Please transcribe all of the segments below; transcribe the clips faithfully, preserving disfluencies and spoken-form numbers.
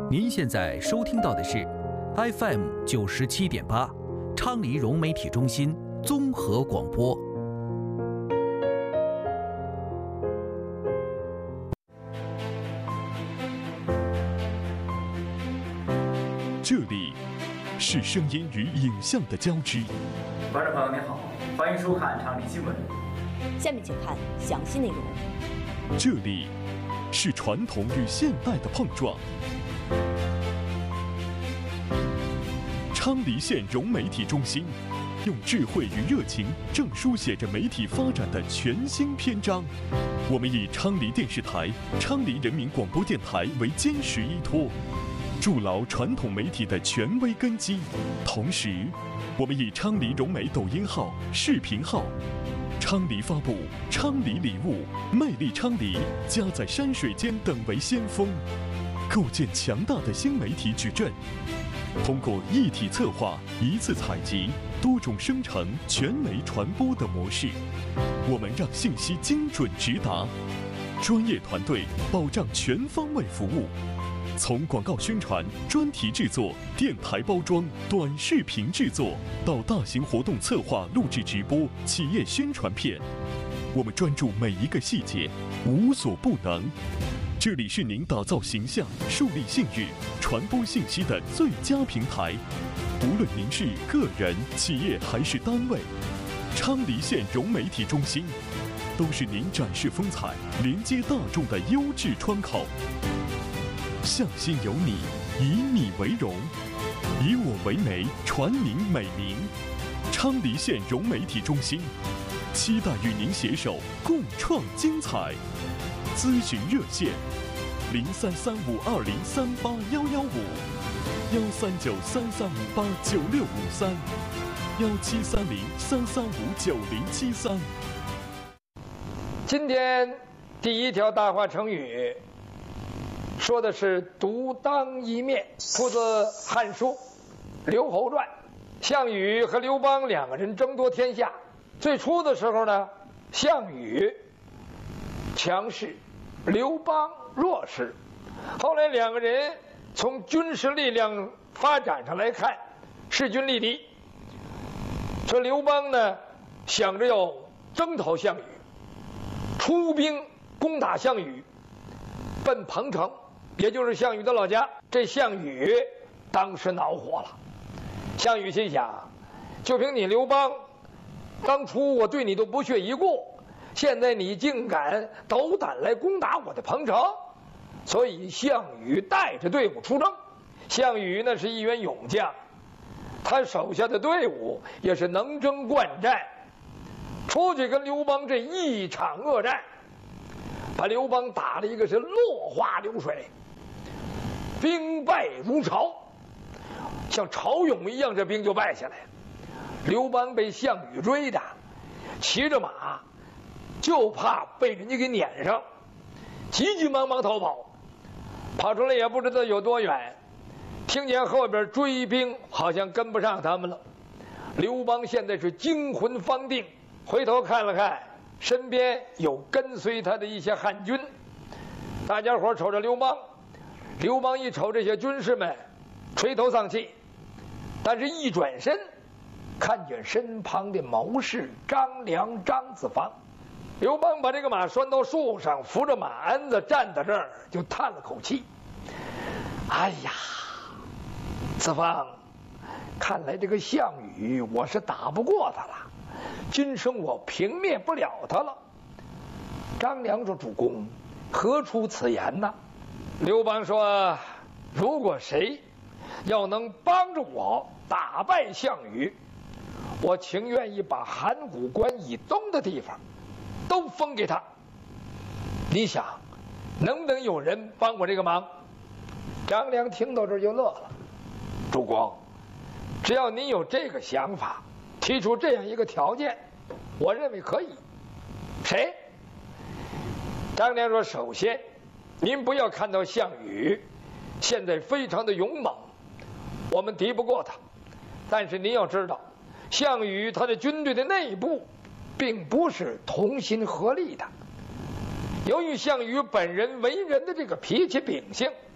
您现在收听到的是 F M 九十七点八，昌黎融媒体中心综合广播。 这里是声音与影像的交织。 观众朋友您好，欢迎收看昌黎新闻。 下面请看详细内容。 这里是传统与现代的碰撞。昌黎县融媒体中心用智慧与热情，正书写着媒体发展的全新篇章。我们以昌黎电视台、昌黎人民广播电台为坚实依托，筑牢传统媒体的权威根基。同时，我们以昌黎融媒抖音号、视频号、昌黎发布、昌黎礼物、魅力昌黎、家在山水间等为先锋，构建强大的新媒体矩阵。通过一体策划、一次采集、多种生成、全媒传播的模式，我们让信息精准直达，专业团队保障全方位服务。从广告宣传、专题制作、电台包装、短视频制作，到大型活动策划、录制直播、企业宣传片，我们专注每一个细节，无所不能。这里是您打造形象、树立信誉、传播信息的最佳平台。无论您是个人、企业还是单位，昌黎县融媒体中心都是您展示风采、连接大众的优质窗口。向心有你，以你为荣，以我为媒，传您美名。昌黎县融媒体中心期待与您携手共创精彩。咨询热线：零三三五二零三八幺幺五，幺三九三三五八九六五三，幺七三零三三五九零七三。 今天第一条大话成语说的是独当一面，出自《汉书·刘侯传》。项羽和刘邦两个人争夺天下，最初的时候呢，项羽强势，刘邦弱势。后来两个人从军事力量发展上来看，势均力敌。说刘邦呢，想着要征讨项羽，出兵攻打项羽，奔彭城，也就是项羽的老家。这项羽当时恼火了。项羽心想，就凭你刘邦，当初我对你都不屑一顾，现在你竟敢斗胆来攻打我的彭城。所以项羽带着队伍出征。项羽呢是一员勇将，他手下的队伍也是能征惯战，出去跟刘邦这一场恶战，把刘邦打了一个是落花流水，兵败如潮，像潮涌一样，这兵就败下来。刘邦被项羽追的，骑着马，就怕被人家给撵上，急急忙忙逃跑，跑出来也不知道有多远，听见后边追兵好像跟不上他们了。刘邦现在是惊魂方定，回头看了看身边有跟随他的一些汉军，大家伙瞅着刘邦，刘邦一瞅这些军士们，垂头丧气，但是一转身看见身旁的谋士张良、张子房。刘邦把这个马拴到树上，扶着马鞍子站在这儿，就叹了口气：哎呀，子房，看来这个项羽我是打不过他了，今生我平灭不了他了。张良说：主公何出此言呢？刘邦说：如果谁要能帮着我打败项羽，我情愿意把函谷关以东的地方都封给他。你想能不能有人帮我这个忙？张良听到这儿就乐了：主公，只要您有这个想法，提出这样一个条件，我认为可以。谁？张良说：首先您不要看到项羽现在非常的勇猛，我们敌不过他，但是您要知道，项羽他的军队的内部并不是同心合力的。由于项羽本人为人的这个脾气秉性，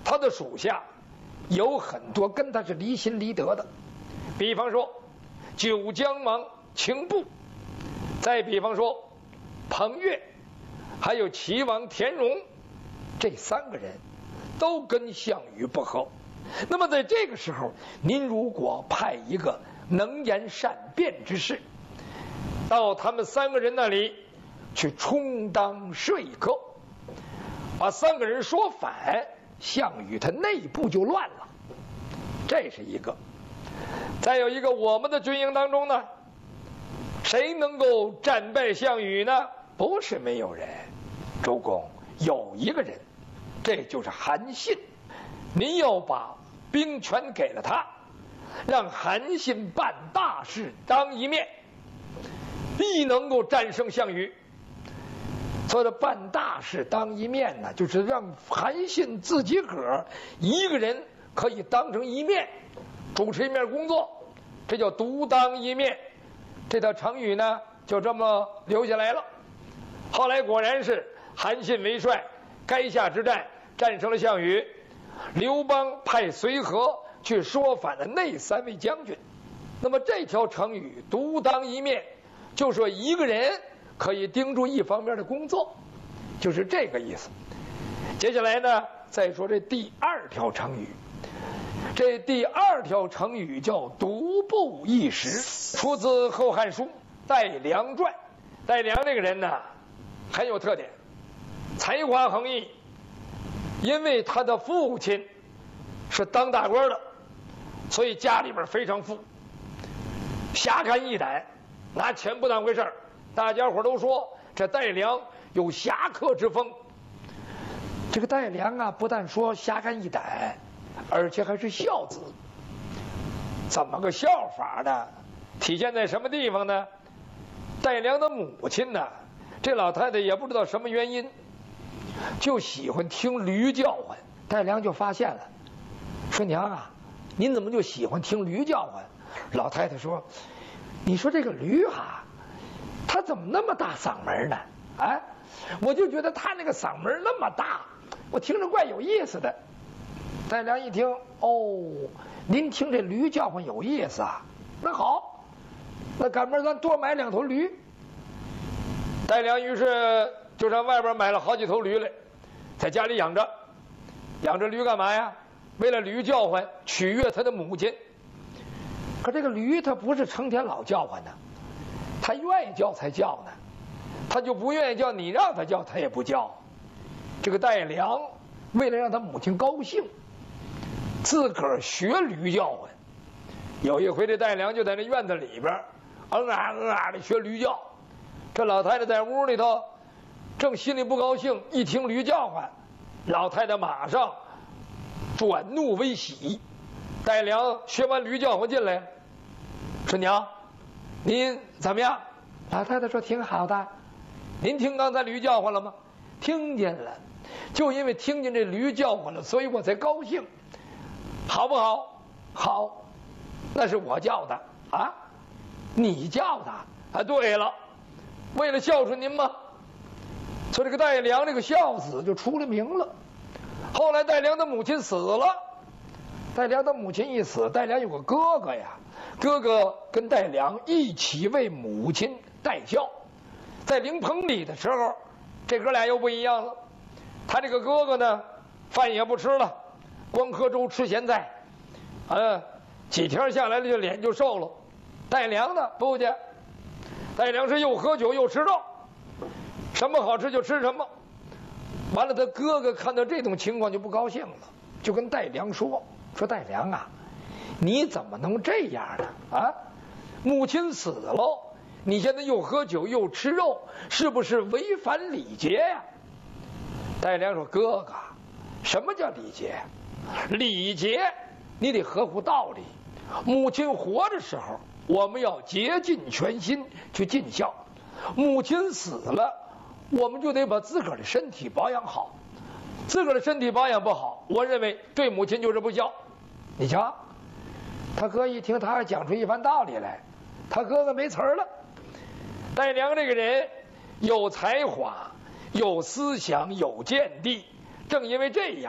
他的属下有很多跟他是离心离德的，比方说九江王秦布，再比方说彭越，还有齐王田荣，这三个人都跟项羽不和。那么在这个时候，您如果派一个能言善辩之士到他们三个人那里去充当说客，把三个人说反，项羽他内部就乱了。这是一个。再有一个，我们的军营当中呢，谁能够战败项羽呢？不是没有人，周公有一个人，这就是韩信。您要把兵权给了他，让韩信办大事当一面，必能够战胜项羽。所谓的办大事当一面呢，就是让韩信自己个儿一个人可以当成一面，主持一面工作，这叫独当一面。这套成语呢，就这么留下来了。后来果然是韩信为帅，垓下之战战胜了项羽。刘邦派随和去说反了那三位将军。那么这条成语独当一面，就说一个人可以盯住一方面的工作，就是这个意思。接下来呢，再说这第二条成语。这第二条成语叫独步一时，出自《后汉书·戴良传》。戴良这个人呢，很有特点，才华横溢。因为他的父亲是当大官的，所以家里边非常富，侠肝义胆，拿钱不当回事儿。大家伙都说这戴良有侠客之风。这个戴良啊，不但说侠肝义胆，而且还是孝子。怎么个孝法呢？体现在什么地方呢？戴良的母亲呢，这老太太也不知道什么原因，就喜欢听驴叫唤。戴良就发现了，说娘啊，您怎么就喜欢听驴叫唤？老太太说，你说这个驴啊，他怎么那么大嗓门呢？啊，我就觉得他那个嗓门那么大，我听着怪有意思的。戴良一听，哦，您听这驴叫唤有意思啊，那好，那赶明儿咱多买两头驴。戴良于是就上外边买了好几头驴来，在家里养着。养着驴干嘛呀？为了驴叫唤取悦他的母亲。可这个驴它不是成天老叫唤的，它愿意叫才叫呢，它就不愿意叫，你让它叫它也不叫。这个戴良为了让他母亲高兴，自个儿学驴叫唤。有一回这戴良就在那院子里边嗯啊嗯啊的学驴叫。这老太太在屋里头正心里不高兴，一听驴叫唤，老太太马上转怒为喜。戴良学完驴叫唤进来，说娘，您怎么样？老太太说挺好的。您听刚才驴叫唤了吗？听见了，就因为听见这驴叫唤了，所以我才高兴，好不好？好，那是我叫的啊，你叫的啊？对了，为了孝顺您吗？所以这个戴良这个孝子就出了名了。后来戴良的母亲死了，戴良的母亲一死，戴良有个哥哥呀，哥哥跟戴良一起为母亲戴孝。在灵棚里的时候，这哥俩又不一样了。他这个哥哥呢，饭也不吃了，光喝粥吃咸菜，啊，几天下来了就脸就瘦了。戴良呢不去，戴良是又喝酒又吃肉，什么好吃就吃什么。完了，他哥哥看到这种情况就不高兴了，就跟戴良说：“说戴良啊，你怎么能这样呢？啊，母亲死了，你现在又喝酒又吃肉，是不是违反礼节呀？”戴良说：“哥哥，什么叫礼节？礼节你得合乎道理。母亲活的时候，我们要竭尽全心去尽孝；母亲死了，我们就得把自个儿的身体保养好。自个儿的身体保养不好，我认为对母亲就是不孝。你瞧，他哥一听，他还讲出一番道理来，他哥哥没词儿了。戴良这个人有才华，有思想，有见地，正因为这样，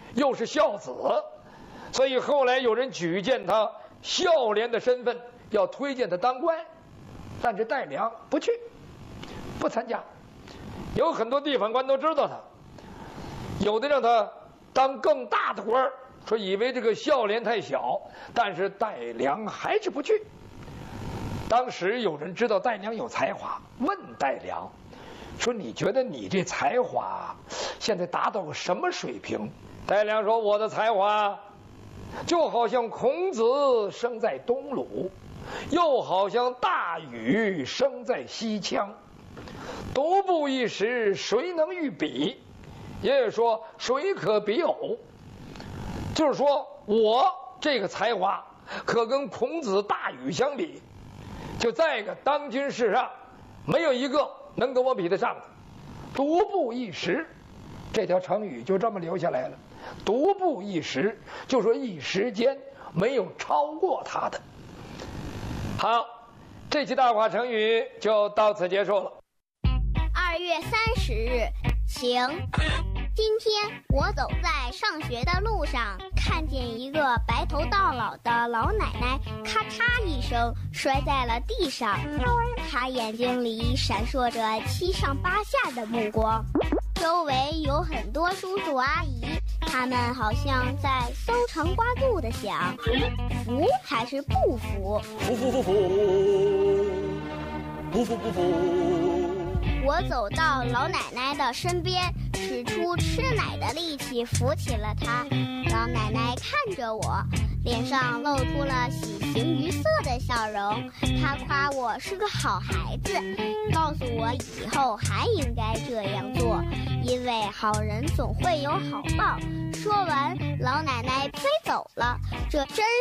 又是孝子，所以后来有人举荐他孝廉的身份，要推荐他当官，但是戴良不去，不参加。有很多地方官都知道他，有的让他当更大的官，说以为这个孝廉太小，但是戴良还是不去。当时有人知道戴良有才华，问戴良说：“你觉得你这才华现在达到个什么水平？”戴良说：“我的才华就好像孔子生在东鲁，又好像大禹生在西羌，独步一时，谁能与比？也就是说，谁可比偶？就是说我这个才华可跟孔子、大禹相比，就在一个当今世上，没有一个能跟我比得上的。独步一时，这条成语就这么留下来了。独步一时，就说一时间没有超过他的。好，这期大话成语就到此结束了。 二月三十日，晴。今天我走在上学的路上，看见一个白头到老的老奶奶，咔嚓一声摔在了地上。她眼睛里闪烁着七上八下的目光，周围有很多叔叔阿姨，他们好像在搜肠刮肚的想，服还是不服？ 服服服服，不服不服。 我走到老奶奶的身边，使出吃奶的力气扶起了她。老奶奶看着我，脸上露出了喜形于色的笑容。她夸我是个好孩子，告诉我以后还应该这样做，因为好人总会有好报。说完，老奶奶飞走了。这真